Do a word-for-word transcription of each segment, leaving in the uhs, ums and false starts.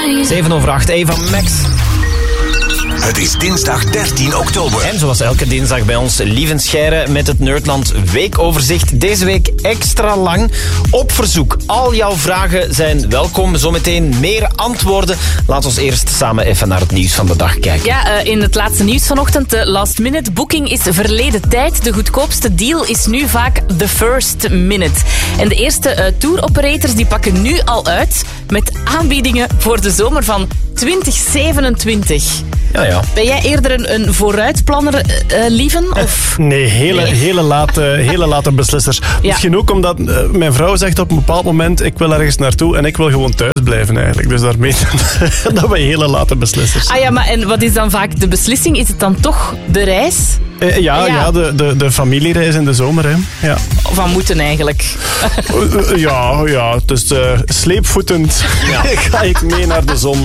zeven over acht, Eva Max. Het is dinsdag dertien oktober. En zoals elke dinsdag bij ons, Lieven Scheire met het Nerdland weekoverzicht. Deze week extra lang op verzoek. Al jouw vragen zijn welkom. Zometeen meer antwoorden. Laat ons eerst samen even naar het nieuws van de dag kijken. Ja, uh, in het laatste nieuws vanochtend. De last minute booking is verleden tijd. De goedkoopste deal is nu vaak the first minute. En de eerste uh, tour operators die pakken nu al uit met aanbiedingen voor de zomer van twintig zevenentwintig. Ja, ja. Ben jij eerder een, een vooruitplanner, uh, Lieven? Of? Nee, hele, nee. hele, late, hele late beslissers. Ja. Misschien ook omdat uh, mijn vrouw zegt op een bepaald moment ik wil ergens naartoe en ik wil gewoon thuis blijven eigenlijk. Dus daarmee dat ben je hele late beslissers. Ah ja, maar en wat is dan vaak de beslissing? Is het dan toch de reis? Uh, ja, ja. ja de, de, de familiereis in de zomer. Hè. Ja. Van moeten eigenlijk. Uh, uh, ja, ja, dus uh, sleepvoetend ja. ga ik mee naar de zon.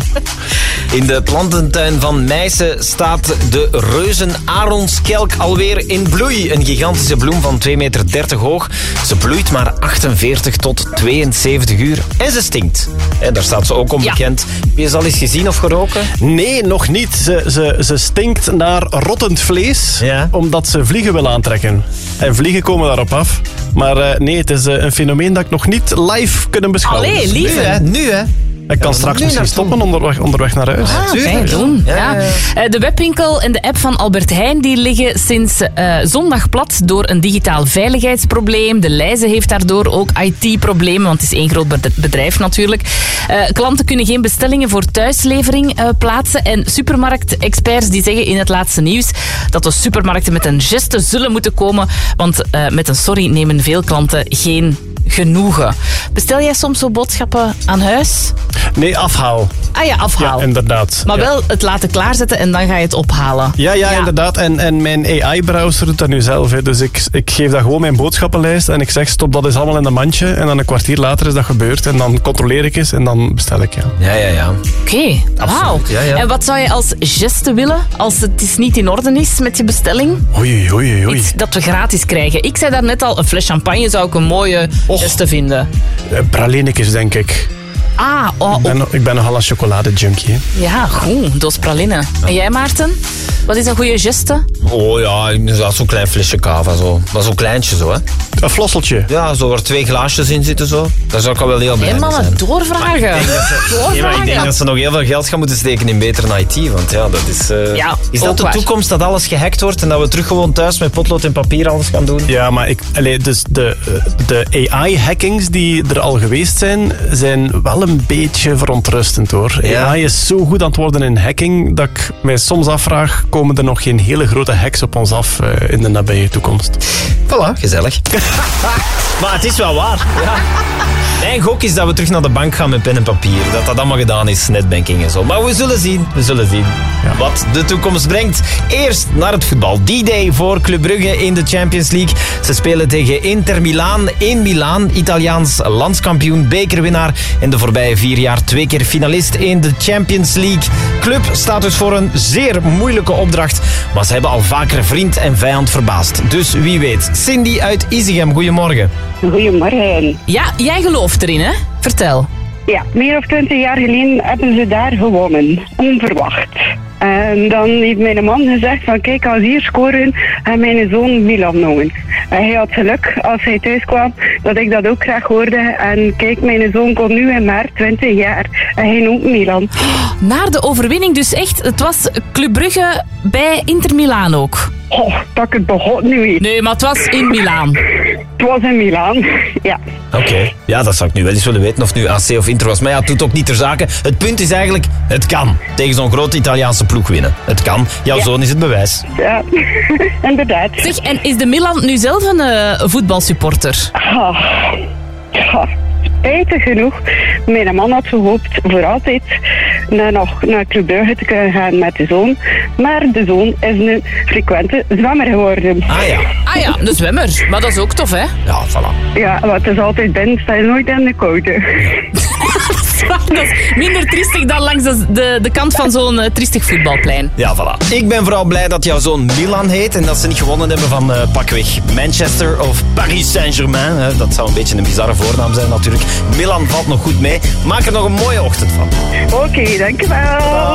In de plantentuin van Meissen staat de reuzenaronskelk alweer in bloei. Een gigantische bloem van twee meter dertig hoog. Ze bloeit maar achtenveertig tot tweeënzeventig uur. En ze stinkt. He, daar staat ze ook onbekend. Ja. Heb je ze al eens gezien of geroken? Nee, nog niet. Ze, ze, ze stinkt naar rottend vlees, ja. omdat ze vliegen wil aantrekken. En vliegen komen daarop af. Maar uh, nee, het is uh, een fenomeen dat ik nog niet live kunnen beschouwen. Allee, lieve. Nu, hè? Nu, hè? Ik kan ja, straks misschien stoppen onderweg, onderweg naar huis. Ah, fijn doen. Ja, ja. Ja. De webwinkel en de app van Albert Heijn die liggen sinds uh, zondag plat door een digitaal veiligheidsprobleem. De Leize heeft daardoor ook I T-problemen, want het is één groot bedrijf natuurlijk. Uh, klanten kunnen geen bestellingen voor thuislevering uh, plaatsen. En supermarktexperts die zeggen in het laatste nieuws dat de supermarkten met een geste zullen moeten komen, want uh, met een sorry nemen veel klanten geen genoegen. Bestel jij soms zo boodschappen aan huis? Nee, afhaal. Ah ja, afhaal. Ja, inderdaad. Maar ja. wel het laten klaarzetten en dan ga je het ophalen. Ja, ja, ja. inderdaad. En, en mijn A I-browser doet dat nu zelf. Hè. Dus ik, ik geef dat gewoon mijn boodschappenlijst en ik zeg stop, dat is allemaal in een mandje. En dan een kwartier later is dat gebeurd. En dan controleer ik eens en dan bestel ik, ja. Ja, ja, ja. Oké, okay. Wauw. Ja, ja. En wat zou je als geste willen als het is niet in orde is met je bestelling? Oei, oei, oei. Iets dat we gratis krijgen. Ik zei daar net al, een fles champagne zou ik een mooie oh. geste vinden. Uh, pralinekes, denk ik. Ah, oh, ik, ben, ik ben nogal een chocolade-junkie. Ja, goed. Doos praline. En jij, Maarten? Wat is een goede geste? Oh ja, inderdaad zo'n klein flesje cava. Zo. Maar zo'n kleintje zo, hè. Een flosseltje? Ja, zo waar twee glaasjes in zitten zo. Daar zou ik al wel heel blij mee zijn. Helemaal doorvragen. Maar ik, denk dat ze, doorvragen. Nee, maar ik denk dat ze nog heel veel geld gaan moeten steken in betere I T. Want ja, dat is... Uh, ja, is dat de waar. toekomst, dat alles gehackt wordt en dat we terug gewoon thuis met potlood en papier alles gaan doen? Ja, maar ik, allee, dus de, de A I-hackings die er al geweest zijn, zijn wel een beetje verontrustend, hoor. Ja. A I is zo goed aan het worden in hacking dat ik mij soms afvraag, komen er nog geen hele grote hacks op ons af uh, in de nabije toekomst? Voilà, gezellig. Maar het is wel waar. Ja. Mijn gok is dat we terug naar de bank gaan met pen en papier. Dat dat allemaal gedaan is, netbanking en zo. Maar we zullen zien, we zullen zien ja. wat de toekomst brengt. Eerst naar het voetbal. D-Day voor Club Brugge in de Champions League. Ze spelen tegen Inter Milaan in Milaan. Italiaans landskampioen, bekerwinnaar. En de voorbije vier jaar twee keer finalist in de Champions League. Club staat dus voor een zeer moeilijke opdracht. Maar ze hebben al vaker vriend en vijand verbaasd. Dus wie weet. Cindy uit Izegem, goedemorgen. Goedemorgen. Ja, jij gelooft erin, hè? Vertel. Ja, meer dan twintig jaar geleden hebben ze daar gewonnen. Onverwacht. En dan heeft mijn man gezegd van kijk, als hier scoren, ga mijn zoon Milan noemen. En hij had geluk als hij thuis kwam dat ik dat ook graag hoorde. En kijk, mijn zoon komt nu in maart, twintig jaar. En hij noemt Milan. Naar de overwinning dus echt, het was Club Brugge bij Inter Milaan ook. Oh, dat ik het begon nu weet. Nee, maar het was in Milaan. Het was in Milaan, ja. Oké, okay. Ja, dat zou ik nu wel eens willen weten of nu A C of Inter was. Maar ja, het doet ook niet ter zake. Het punt is eigenlijk, het kan. Tegen zo'n grote Italiaanse ploeg winnen. Het kan. Jouw ja. zoon is het bewijs. Ja, inderdaad. Zeg, en is de Milan nu zelf een uh, voetbalsupporter? Ah, ja. Spijtig genoeg, mijn man had gehoopt voor altijd naar, nog naar Club Brugge te kunnen gaan met de zoon. Maar de zoon is een frequente zwemmer geworden. Ah ja. Ah ja, de zwemmer. Maar dat is ook tof, hè? Ja, voilà. Ja, want het is altijd binnen, sta je nooit in de koude. Dat is minder triestig dan langs de, de, de kant van zo'n uh, triestig voetbalplein. Ja, voilà. Ik ben vooral blij dat jouw zoon Milan heet en dat ze niet gewonnen hebben van uh, pakweg Manchester of Paris Saint-Germain. Hè. Dat zou een beetje een bizarre voornaam zijn natuurlijk. Milan valt nog goed mee. Maak er nog een mooie ochtend van. Oké, Oké, dankjewel.